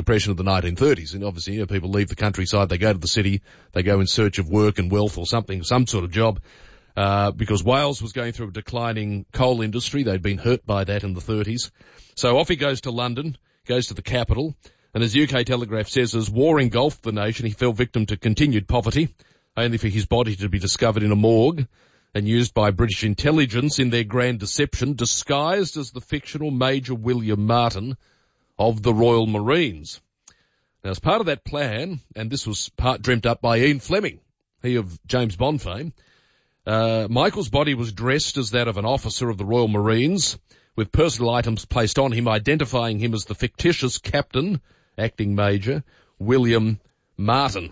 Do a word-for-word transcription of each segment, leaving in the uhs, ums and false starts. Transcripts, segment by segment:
Depression of the nineteen thirties. And obviously, you know, people leave the countryside, they go to the city, they go in search of work and wealth or something, some sort of job. Uh, because Wales was going through a declining coal industry. They'd been hurt by that in the thirties. So off he goes to London, goes to the capital, and as U K Telegraph says, as war engulfed the nation, he fell victim to continued poverty, only for his body to be discovered in a morgue and used by British intelligence in their grand deception, disguised as the fictional Major William Martin of the Royal Marines. Now, as part of that plan, and this was part dreamt up by Ian Fleming, he of James Bond fame, Uh, Michael's body was dressed as that of an officer of the Royal Marines, with personal items placed on him, identifying him as the fictitious captain, acting major, William Martin.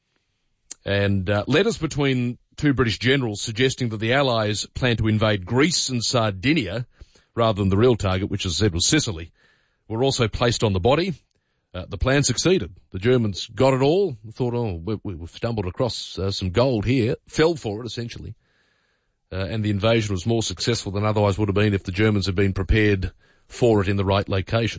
And uh, letters between two British generals suggesting that the Allies planned to invade Greece and Sardinia, rather than the real target, which as I said was Sicily, were also placed on the body. Uh, the plan succeeded. The Germans got it all, thought, oh, we, we've stumbled across uh, some gold here, fell for it, essentially. Uh, and the invasion was more successful than otherwise would have been if the Germans had been prepared for it in the right location.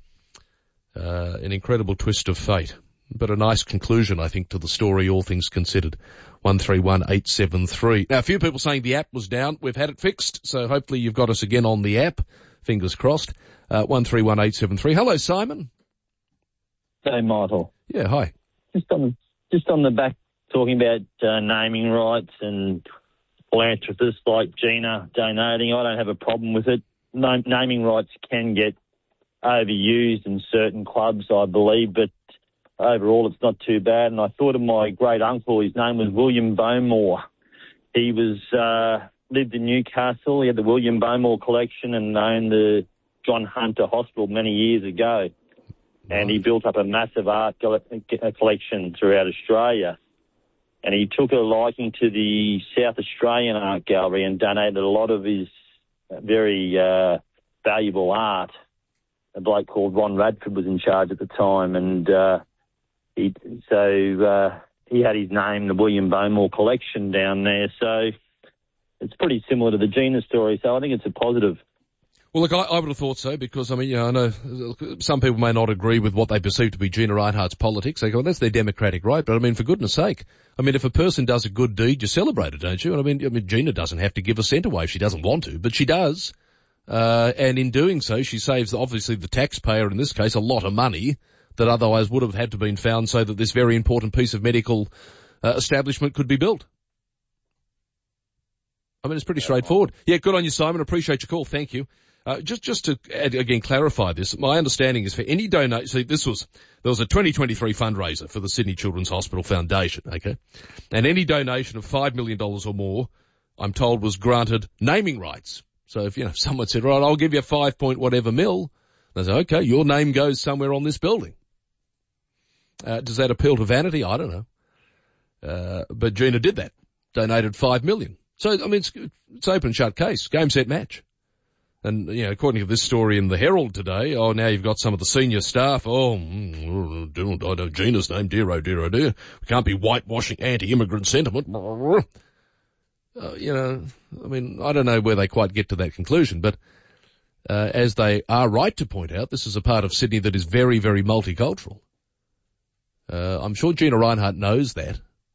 Uh, an incredible twist of fate. But a nice conclusion, I think, to the story, all things considered. one three one eight seven three. Now, a few people saying the app was down. We've had it fixed, so hopefully you've got us again on the app. Fingers crossed. Uh, one three one eight seven three. Hello, Simon. Hey, Michael. Yeah, hi. Just on, just on the back, talking about uh, naming rights and philanthropists like Gina donating, I don't have a problem with it. Name, naming rights can get overused in certain clubs, I believe, but overall it's not too bad. And I thought of my great uncle. His name was William Bowmore. He was uh, lived in Newcastle. He had the William Bowmore collection and owned the John Hunter Hospital many years ago. And he built up a massive art collection throughout Australia. And he took a liking to the South Australian Art Gallery and donated a lot of his very uh, valuable art. A bloke called Ron Radford was in charge at the time. And uh, he, so uh, he had his name, the William Bowmore Collection, down there. So it's pretty similar to the Gina story. So I think it's a positive. Well, look, I, I would have thought so because, I mean, you know, I know some people may not agree with what they perceive to be Gina Rinehart's politics. They go, well, that's their democratic right. But, I mean, for goodness sake, I mean, if a person does a good deed, you celebrate it, don't you? And I mean, I mean, Gina doesn't have to give a cent away if she doesn't want to, but she does. Uh, and in doing so, she saves, obviously, the taxpayer, in this case, a lot of money that otherwise would have had to been found so that this very important piece of medical uh, establishment could be built. I mean, it's pretty straightforward. Yeah, good on you, Simon. Appreciate your call. Thank you. Uh, just, just to add, again clarify this, my understanding is for any donation, see, this was, there was a twenty twenty-three fundraiser for the Sydney Children's Hospital Foundation, okay? And any donation of five million dollars or more, I'm told, was granted naming rights. So if, you know, someone said, right, I'll give you five point whatever mil, they say, okay, your name goes somewhere on this building. Uh, does that appeal to vanity? I don't know. Uh, but Gina did that, donated five million. So, I mean, it's, it's open and shut case, game, set, match. And, you know, according to this story in the Herald today, oh, now you've got some of the senior staff, oh, mm, I know Gina's name, dear, oh, dear, oh, dear. We can't be whitewashing anti-immigrant sentiment. Uh, you know, I mean, I don't know where they quite get to that conclusion, but uh, as they are right to point out, this is a part of Sydney that is very, very multicultural. Uh, I'm sure Gina Rinehart knows that.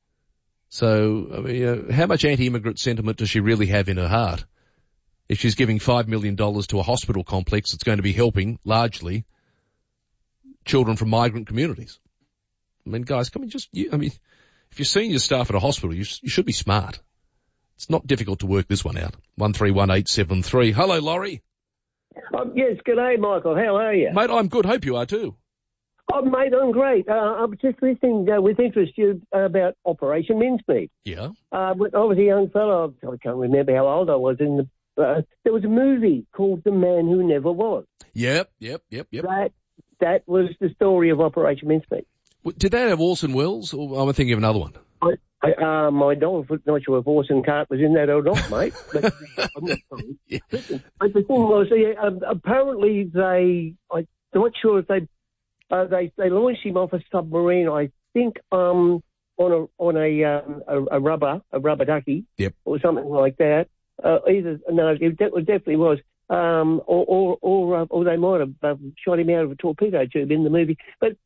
So, I mean, uh, how much anti-immigrant sentiment does she really have in her heart? If she's giving five million dollars to a hospital complex that's going to be helping, largely, children from migrant communities. I mean, guys, come on, just, you, I mean, if you're senior staff at a hospital, you, you should be smart. It's not difficult to work this one out. one three one eight seven three. Hello, Laurie. Um, yes, good day, Michael. How are you? Mate, I'm good. Hope you are too. Oh, mate, I'm great. Uh, I'm just listening uh, with interest you about Operation Mincemeat. Yeah. Uh, when I was a young fellow, I can't remember how old I was, in the Uh, there was a movie called The Man Who Never Was. Yep, yep, yep, yep. That that was the story of Operation Mincemeat. Did that have Orson Welles, or am I thinking of another one? I, I, uh, my dog, I'm not sure if Orson Cart was in that or not, mate. But I'm not sorry. Yeah. But the thing was, yeah, um, apparently they, I'm not sure if they, uh, they they launched him off a submarine, I think, um, on a on a, um, a, a rubber, a rubber ducky, yep, or something like that. Uh, either no, it de- definitely was, um, or or or, uh, or they might have um, shot him out of a torpedo tube in the movie. But